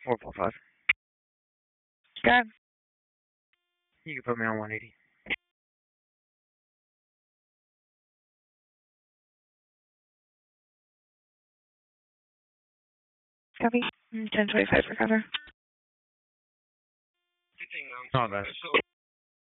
445. Good. You can put me on 180. Copy. 1025 for cover. Not bad.